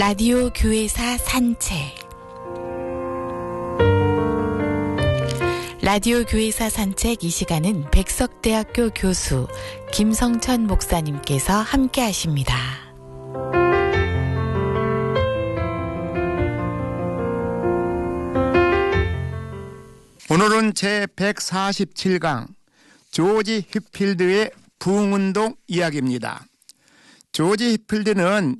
라디오 교회사 산책. 라디오 교회사 산책 이 시간은 백석대학교 교수 김성천 목사님께서 함께 하십니다. 오늘은 제147강 조지 휘필드의 부흥운동 이야기입니다. 조지 휘필드는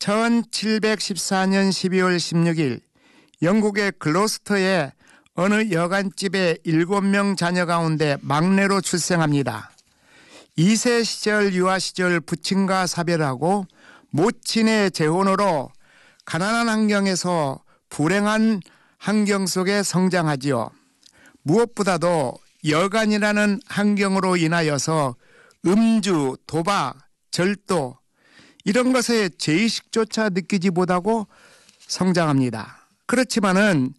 1714년 12월 16일 영국의 글로스터의 어느 여관집의 7명 자녀 가운데 막내로 출생합니다. 2세 시절 유아 시절 부친과 사별하고 모친의 재혼으로 가난한 환경에서 불행한 환경 속에 성장하지요. 무엇보다도 여관이라는 환경으로 인하여서 음주, 도박, 절도 이런 것에 죄의식조차 느끼지 못하고 성장합니다. 그렇지만은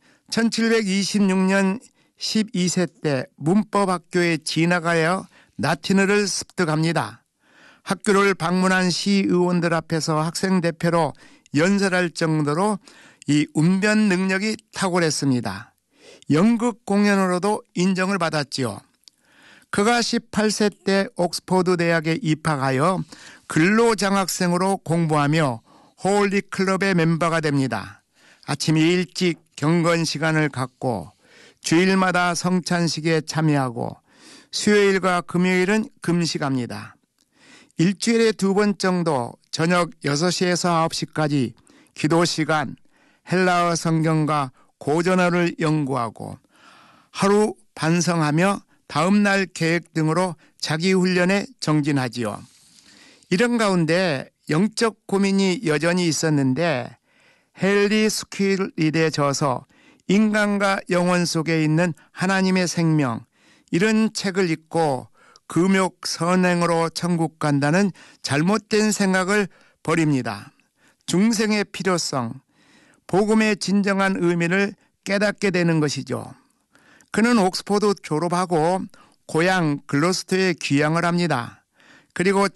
1726년 12세 때 문법학교에 진학하여 라틴어를 습득합니다. 학교를 방문한 시의원들 앞에서 학생 대표로 연설할 정도로 이 운변 능력이 탁월했습니다. 연극 공연으로도 인정을 받았지요. 그가 18세 때 옥스퍼드 대학에 입학하여 근로장학생으로 공부하며 홀리 클럽의 멤버가 됩니다. 아침 일찍 경건 시간을 갖고 주일마다 성찬식에 참여하고 수요일과 금요일은 금식합니다. 일주일에 2번 정도 저녁 6시에서 9시까지 기도 시간, 헬라어 성경과 고전어를 연구하고 하루 반성하며 다음날 계획 등으로 자기 훈련에 정진하지요. 이런 가운데 영적 고민이 여전히 있었는데 헨리 스퀴릿에 져서 인간과 영혼 속에 있는 하나님의 생명 이런 책을 읽고 금욕 선행으로 천국 간다는 잘못된 생각을 버립니다. 중생의 필요성, 복음의 진정한 의미를 깨닫게 되는 것이죠. 그는 옥스퍼드 졸업하고 고향 글로스터에 귀향을 합니다. 그리고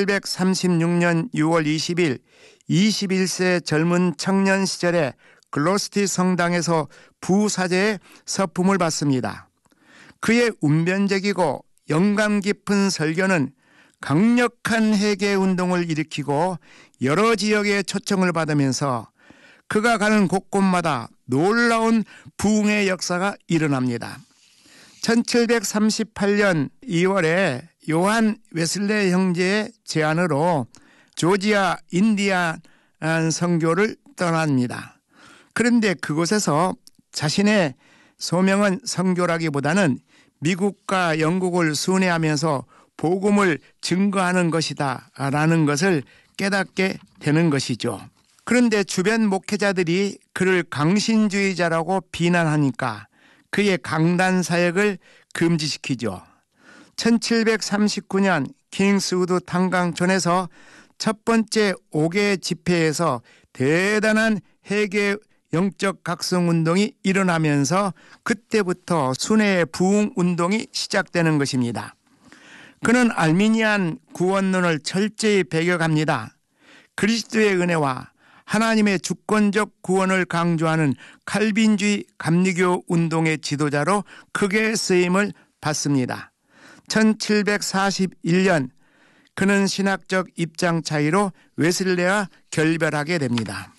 1736년 6월 20일 21세 젊은 청년 시절에 글로스터 성당에서 부사제의 서품을 받습니다. 그의 운변적이고 영감 깊은 설교는 강력한 회개 운동을 일으키고 여러 지역에 초청을 받으면서 그가 가는 곳곳마다 놀라운 부흥의 역사가 일어납니다. 1738년 2월에 요한 웨슬레 형제의 제안으로 조지아 인디안 선교를 떠납니다. 그런데 그곳에서 자신의 소명은 선교라기보다는 미국과 영국을 순회하면서 복음을 증거하는 것이다 라는 것을 깨닫게 되는 것이죠. 그런데 주변 목회자들이 그를 강신주의자라고 비난하니까 그의 강단 사역을 금지시키죠. 1739년 킹스우드 탄광촌에서 첫 번째 5개 집회에서 대단한 회개 영적 각성운동이 일어나면서 그때부터 순회의 부흥운동이 시작되는 것입니다. 그는 알미니안 구원론을 철저히 배격합니다. 그리스도의 은혜와 하나님의 주권적 구원을 강조하는 칼빈주의 감리교 운동의 지도자로 크게 쓰임을 받습니다. 1741년 그는 신학적 입장 차이로 웨슬레와 결별하게 됩니다.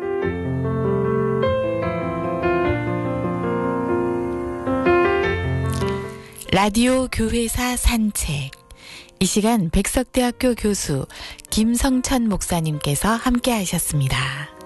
라디오 교회사 산책. 이 시간 백석대학교 교수 김성천 목사님께서 함께 하셨습니다.